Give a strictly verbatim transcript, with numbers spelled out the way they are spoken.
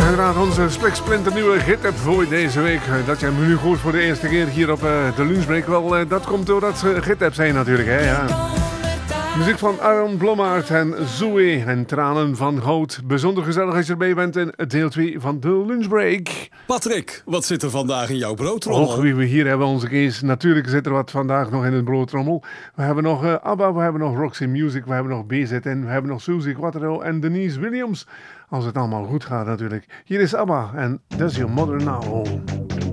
Inderdaad, onze splinternieuwe hit-app voor je deze week. Dat jij hem nu hoort voor de eerste keer hier op uh, de lunchbreak. Wel, uh, dat komt doordat ze hit-apps zijn natuurlijk, hè, ja. Muziek van Aaron Blommaert en Zoe en Tranen van Goud. Bijzonder gezellig als je erbij bent in deel twee van de lunchbreak. Patrick, wat zit er vandaag in jouw broodtrommel? Och, wie we hier hebben, onze Kees. Natuurlijk zit er wat vandaag nog in het broodtrommel. We hebben nog uh, ABBA, we hebben nog Roxy Music, we hebben nog B Z N, we hebben nog Suzy Quattro en Denise Williams. Als het allemaal goed gaat natuurlijk. Hier is ABBA en Does Your Mother Know?